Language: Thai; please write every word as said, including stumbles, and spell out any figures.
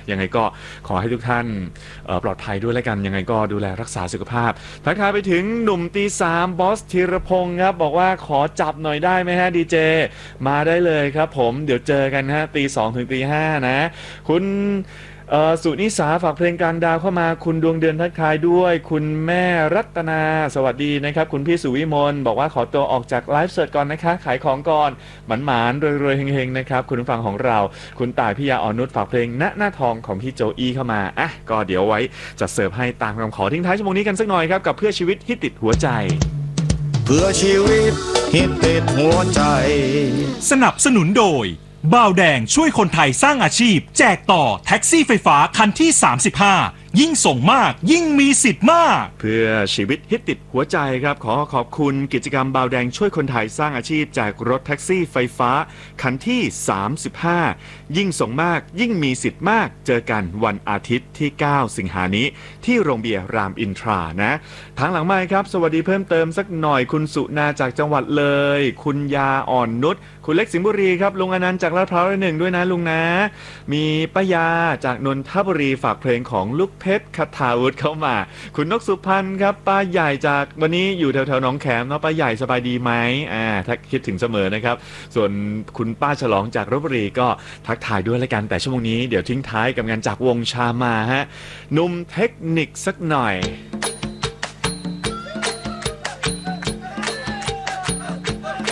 ยังไงก็ขอให้ทุกท่านปลอดภัยด้วยแล้วกันยังไงก็ดูแลรักษาสุขภาพทักทายไปถึงหนุ่มตีสามบอสธีรพงศ์ครับบอกว่าขอจับหน่อยได้ไหมฮะดีเจมาได้เลยครับผมเดี๋ยวเจอกันฮะตีสองถึงตีห้านะคุณสุนิสาฝากเพลงกลางดาวเข้ามาคุณดวงเดือนทักทายด้วยคุณแม่รัตนาสวัสดีนะครับคุณพี่สุวิมลบอกว่าขอตัวออกจากไลฟ์สดก่อนนะคะขายของก่อนหมันหมานรวยๆเฮงๆนะครับคุณผู้ฟังของเราคุณต่ายพิยาอ่อนนุชฝากเพลงณหน้าทองของพี่โจอี้เข้ามาอ่ะก็เดี๋ยวไว้จะเสิร์ฟให้ตามคำขอทิ้งท้ายชั่วโมงนี้กันสักหน่อยครับกับเพื่อชีวิตที่ติดหัวใจเพื่อชีวิตที่ติดหัวใจสนับสนุนโดยบ่าวแดงช่วยคนไทยสร้างอาชีพแจกต่อแท็กซี่ไฟฟ้าคันที่สามสิบห้ายิ่งส่งมากยิ่งมีสิทธิ์มากเพื่อชีวิตฮิตติดหัวใจครับขอขอบคุณกิจกรรมบ่าวแดงช่วยคนไทยสร้างอาชีพแจกรถแท็กซี่ไฟฟ้าคันที่สามสิบห้ายิ่งส่งมากยิ่งมีสิทธิ์มากเจอกันวันอาทิตย์ที่เก้าสิงหานี้ที่โรงเบียร์รามอินทรานะทางหลังไมค์ครับสวัสดีเพิ่มเติมสักหน่อยคุณสุนาจากจังหวัดเลยคุณยาอ่อนนุชคุณเล็กสิงห์บุรีครับลุงอนันต์จากลาดพร้าวหนึ่งด้วยนะลุงนะมีป้ายาจากนนทบุรีฝากเพลงของลูกเพชรคทาวุฒิเข้ามาคุณนกสุพรรณครับป้าใหญ่จากวันนี้อยู่แถวๆหนองแขมเนาะป้าใหญ่สบายดีไหมอ่าถ้าคิดถึงเสมอนะครับส่วนคุณป้าฉลองจากลพบุรีก็ทักทายด้วยละกันแต่ชั่วโมงนี้เดี๋ยวทิ้งท้ายกับงานจากวงชามาฮะหนุ่มเทคนิคสักหน่อย